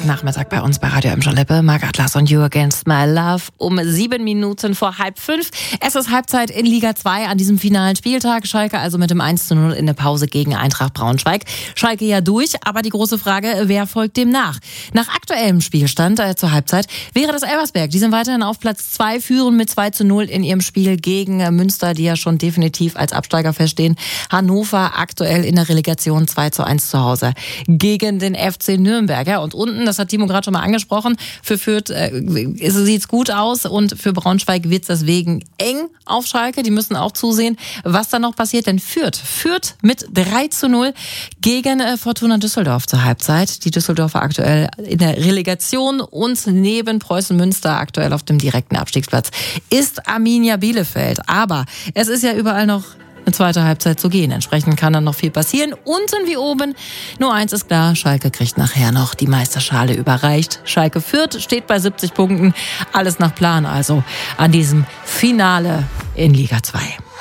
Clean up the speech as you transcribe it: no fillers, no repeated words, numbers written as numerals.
Samstagnachmittag bei uns bei Radio Emscher-Lippe. Marc Atlas und You Against My Love um 7 Minuten vor 4:30. Es ist Halbzeit in Liga 2 an diesem finalen Spieltag. Schalke also mit dem 1:0 in der Pause gegen Eintracht Braunschweig. Schalke ja durch, aber die große Frage, wer folgt dem nach? Nach aktuellem Spielstand zur Halbzeit wäre das Elversberg. Die sind weiterhin auf Platz 2, führen mit 2:0 in ihrem Spiel gegen Münster, die ja schon definitiv als Absteiger feststehen. Hannover aktuell in der Relegation 2:1 zu Hause gegen den FC Nürnberg. Ja, und unten, das hat Timo gerade schon mal angesprochen, für Fürth sieht's gut aus und für Braunschweig wird's deswegen eng auf Schalke. Die müssen auch zusehen, was da noch passiert. Denn Fürth mit 3:0 gegen Fortuna Düsseldorf zur Halbzeit. Die Düsseldorfer aktuell in der Relegation und neben Preußen Münster aktuell auf dem direkten Abstiegsplatz ist Arminia Bielefeld. Aber es ist ja überall noch eine zweite Halbzeit zu gehen. Entsprechend kann dann noch viel passieren. Unten wie oben. Nur eins ist klar, Schalke kriegt nachher noch die Meisterschale überreicht. Schalke Fürth steht bei 70 Punkten. Alles nach Plan also an diesem Finale in Liga 2.